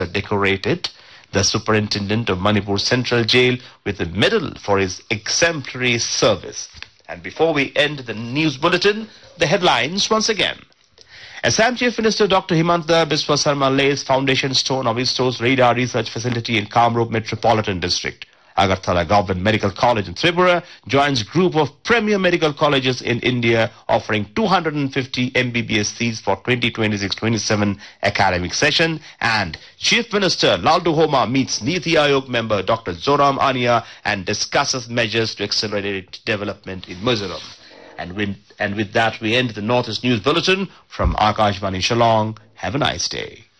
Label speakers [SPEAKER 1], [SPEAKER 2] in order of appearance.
[SPEAKER 1] decorated the superintendent of Manipur Central Jail with a medal for his exemplary service. And before we end the news bulletin, the headlines once again. Assam Chief Minister Dr. Himanta Biswa Sarma lays foundation stone of ISRO's radar research facility in Kamrup Metropolitan District. Agartala Government Medical College in Tripura joins group of premier medical colleges in India offering 250 MBBS seats for 2026-27 academic session. And Chief Minister Laldu Homa meets Niti Aayog member Dr. Zoram Ania and discusses measures to accelerate development in Mizoram. And with that, we end the Northeast News Bulletin from Akashvani Shillong. Have a nice day.